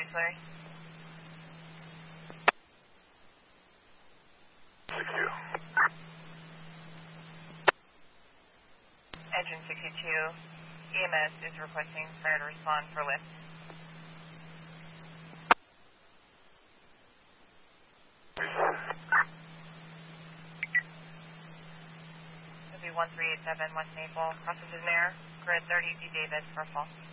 Larry. 62. Engine 62, EMS is requesting fire to respond for lift. It'll be 1387 West Maple, crosses in there, grid 30 D David for fall.